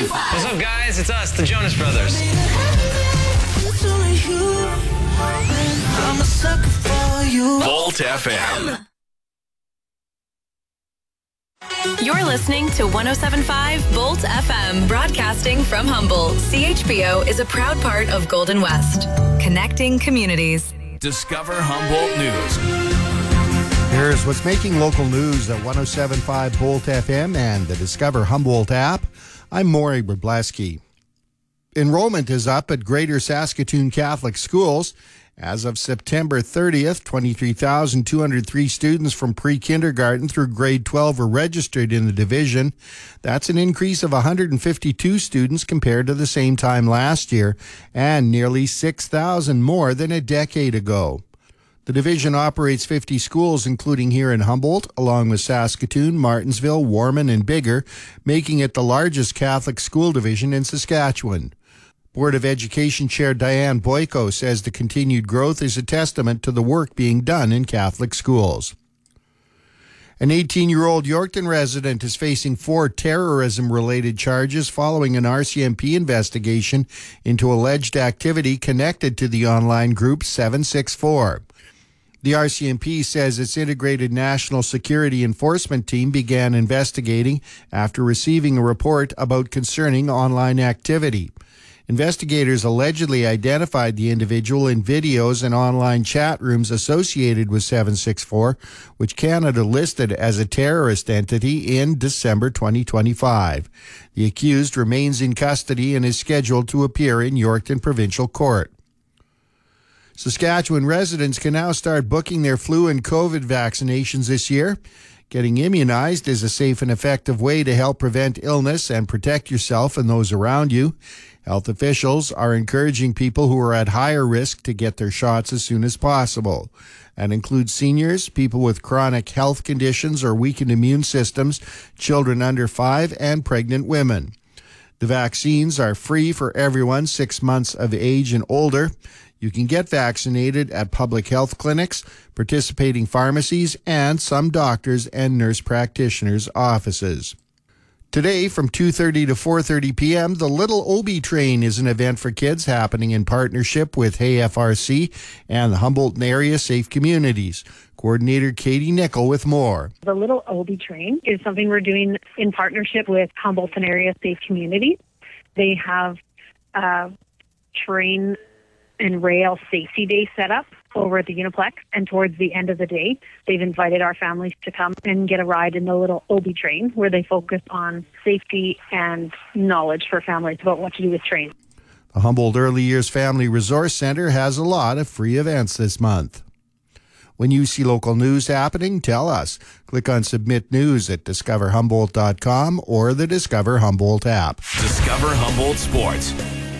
107.5. What's up, guys? It's us, the Jonas Brothers. I'm a sucker for you. Volt FM. You're listening to 107.5 Volt FM, broadcasting from Humboldt. CHBO is a proud part of Golden West, connecting communities. Discover Humboldt News. Here's what's making local news at 107.5 Volt FM and the Discover Humboldt app. I'm Maury Wrobleski. Enrollment is up at Greater Saskatoon Catholic Schools. As of September 30th, 23,203 students from pre-kindergarten through grade 12 were registered in the division. That's an increase of 152 students compared to the same time last year and nearly 6,000 more than a decade ago. The division operates 50 schools, including here in Humboldt, along with Saskatoon, Martensville, Warman, and Biggar, making it the largest Catholic school division in Saskatchewan. Board of Education Chair Diane Boyko says the continued growth is a testament to the work being done in Catholic schools. An 18-year-old Yorkton resident is facing 4 terrorism-related charges following an RCMP investigation into alleged activity connected to the online group 764. The RCMP says its Integrated National Security Enforcement Team began investigating after receiving a report about concerning online activity. Investigators allegedly identified the individual in videos and online chat rooms associated with 764, which Canada listed as a terrorist entity in December 2025. The accused remains in custody and is scheduled to appear in Yorkton Provincial Court. Saskatchewan residents can now start booking their flu and COVID vaccinations this year. Getting immunized is a safe and effective way to help prevent illness and protect yourself and those around you. Health officials are encouraging people who are at higher risk to get their shots as soon as possible. That includes seniors, people with chronic health conditions or weakened immune systems, children under 5, and pregnant women. The vaccines are free for everyone 6 months of age and older. You can get vaccinated at public health clinics, participating pharmacies, and some doctors' and nurse practitioners' offices. Today, from 2:30 to 4:30 p.m., the Little Obi Train is an event for kids happening in partnership with HayFRC and the Humboldt Area Safe Communities. Coordinator Katie Nickel with more. The Little Obi Train is something we're doing in partnership with Humboldt Area Safe Communities. They have a train and rail safety day set up over at the Uniplex, and towards the end of the day, they've invited our families to come and get a ride in the Little Obi Train, where they focus on safety and knowledge for families about what to do with trains. The Humboldt Early Years Family Resource Center has a lot of free events this month. When you see local news happening, tell us. Click on Submit News at discoverhumboldt.com or the Discover Humboldt app. Discover Humboldt Sports.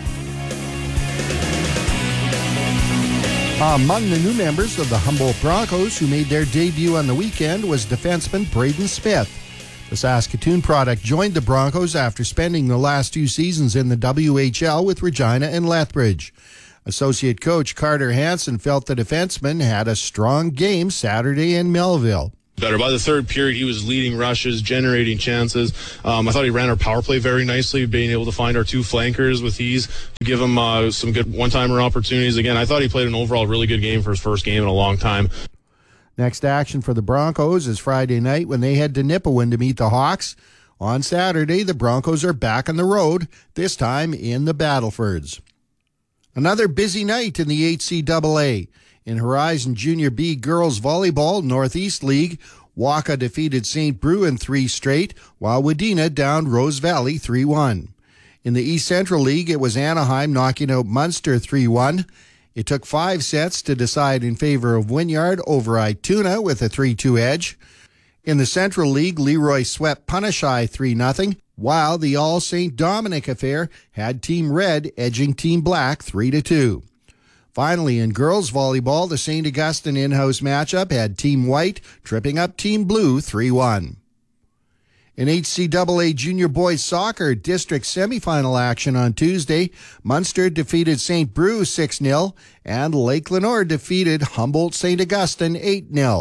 Among the new members of the Humboldt Broncos who made their debut on the weekend was defenseman Braden Smith. The Saskatoon product joined the Broncos after spending the last 2 seasons in the WHL with Regina and Lethbridge. Associate coach Carter Hansen felt the defenseman had a strong game Saturday in Melville. Better. By the third period, he was leading rushes, generating chances. I thought he ran our power play very nicely, being able to find our 2 flankers with ease, to give him some good one-timer opportunities. Again, I thought he played an overall really good game for his first game in a long time. Next action for the Broncos is Friday night when they head to Nipawin to meet the Hawks. On Saturday, the Broncos are back on the road, this time in the Battlefords. Another busy night in the HCAA. In Horizon Junior B Girls Volleyball Northeast League, Waka defeated St. Brew in 3 straight, while Wadena downed Rose Valley 3-1. In the East Central League, it was Anaheim knocking out Munster 3-1. It took 5 sets to decide in favor of Wynyard over Ituna with a 3-2 edge. In the Central League, Leroy swept Punashai 3-0, while the All St. Dominic affair had Team Red edging Team Black 3-2. Finally, in girls volleyball, the St. Augustine in-house matchup had Team White tripping up Team Blue 3-1. In HCAA Junior Boys Soccer District semifinal action on Tuesday, Munster defeated St. Brew 6-0, and Lake Lenore defeated Humboldt St. Augustine 8-0.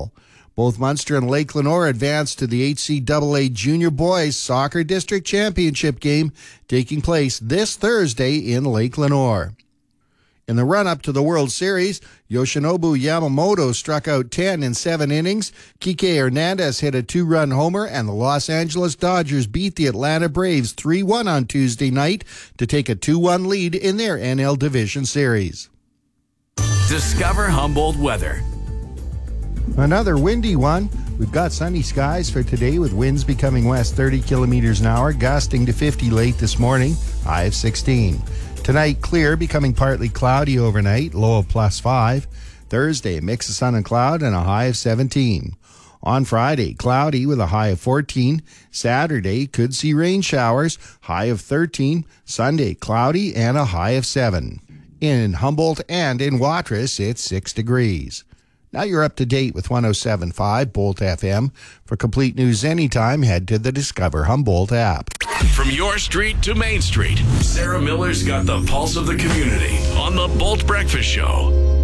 Both Munster and Lake Lenore advanced to the HCAA Junior Boys Soccer District Championship game taking place this Thursday in Lake Lenore. In the run-up to the World Series, Yoshinobu Yamamoto struck out 10 in 7 innings. Kike Hernandez hit a 2-run homer, and the Los Angeles Dodgers beat the Atlanta Braves 3-1 on Tuesday night to take a 2-1 lead in their NL Division Series. Discover Humboldt weather. Another windy one. We've got sunny skies for today with winds becoming west 30 kilometers an hour, gusting to 50 late this morning, high of 16. Tonight, clear, becoming partly cloudy overnight, low of +5. Thursday, mix of sun and cloud and a high of 17. On Friday, cloudy with a high of 14. Saturday, could see rain showers, high of 13. Sunday, cloudy and a high of 7. In Humboldt and in Watrous, it's 6 degrees. Now you're up to date with 107.5 Bolt FM. For complete news anytime, head to the Discover Humboldt app. From your street to Main Street, Sarah Miller's got the pulse of the community on the Bolt Breakfast Show.